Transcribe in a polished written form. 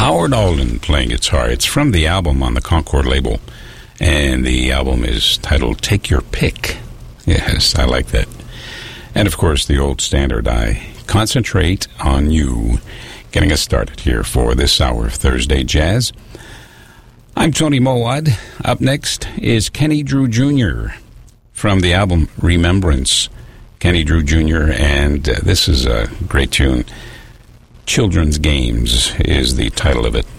Howard Alden playing guitar. It's from the album on the Concord label, and the album is titled Take Your Pick. Yes, I like that. And, of course, the old standard, I Concentrate on You, getting us started here for this hour of Thursday Jazz. I'm Tony Mowat. Up next is Kenny Drew Jr. from the album Remembrance. Kenny Drew Jr., and this is a great tune. Children's Games is the title of it.